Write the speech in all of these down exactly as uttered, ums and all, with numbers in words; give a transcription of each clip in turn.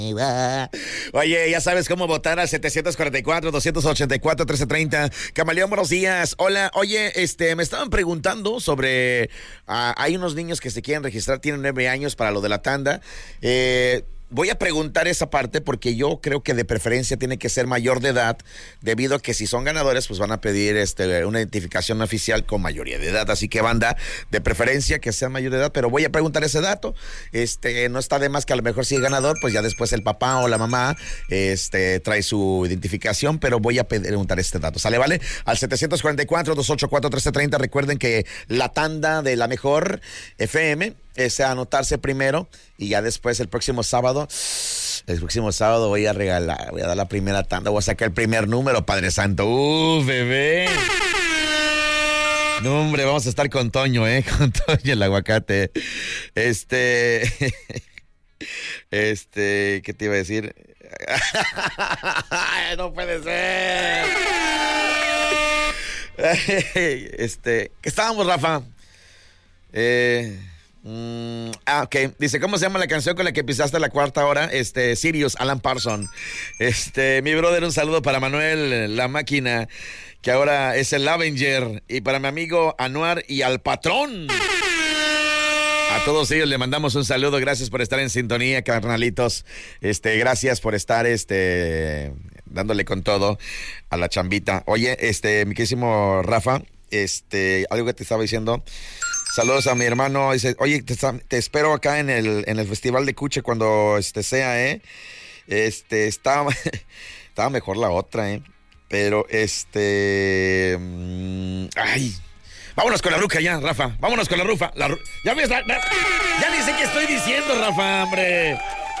Oye, ya sabes cómo votar al setecientos cuarenta y cuatro, doscientos ochenta y cuatro, trece treinta. Camaleón, buenos días. Hola, oye, este, me estaban preguntando sobre... Uh, hay unos niños que se quieren registrar, tienen nueve años para lo de la tanda. Eh... Voy a preguntar esa parte porque yo creo que de preferencia tiene que ser mayor de edad, debido a que si son ganadores, pues van a pedir este, una identificación oficial con mayoría de edad. Así que, banda, de preferencia que sea mayor de edad, pero voy a preguntar ese dato. Este, no está de más que a lo mejor si es ganador, pues ya después el papá o la mamá este, trae su identificación, pero voy a preguntar este dato. ¿Sale, vale? Al setecientos cuarenta y cuatro, doscientos ochenta y cuatro, trece treinta. Recuerden que la tanda de la mejor F M es anotarse primero y ya después el próximo sábado, el próximo sábado voy a regalar, voy a dar la primera tanda, voy a sacar el primer número, Padre Santo. ¡Uh, bebé! No, hombre, vamos a estar con Toño, ¿eh? Con Toño el aguacate. Este... Este... ¿Qué te iba a decir? ¡No puede ser! Este... ¿Qué estábamos, Rafa? Eh... Mm, ah, ok. Dice, ¿cómo se llama la canción con la que pisaste la cuarta hora? Este, Sirius, Alan Parsons. Este, mi brother, un saludo para Manuel, la máquina, que ahora es el Avenger. Y para mi amigo Anuar y al patrón. A todos ellos le mandamos un saludo. Gracias por estar en sintonía, carnalitos. Este, gracias por estar, este, dándole con todo a la chambita. Oye, este, mi querísimo Rafa, este, algo que te estaba diciendo. Saludos a mi hermano. Dice, oye, te, te espero acá en el, en el Festival de Cuche cuando este sea, ¿eh? Este, estaba, estaba mejor la otra, ¿eh? Pero, este... Mmm, ay... Vámonos con la ruca ya, Rafa. Vámonos con la rufa. La, ya ves, la, la, ya ni sé qué estoy diciendo, Rafa, hombre.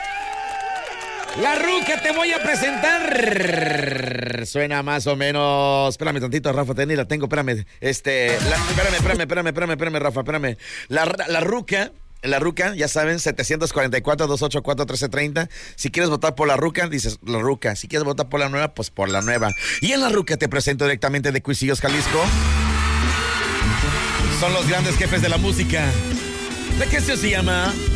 La ruca te voy a presentar. Suena más o menos. Espérame tantito, Rafa, ten, la tengo, espérame. Este, la, espérame, espérame, espérame, espérame, espérame, Rafa, espérame. La, la ruca, la ruca, ya saben, setecientos cuarenta y cuatro, doscientos ochenta y cuatro, trece treinta. Si quieres votar por la ruca, dices la ruca. Si quieres votar por la nueva, pues por la nueva. Y en la ruca te presento directamente de Cuisillos, Jalisco. Son los grandes jefes de la música. ¿De qué se llama?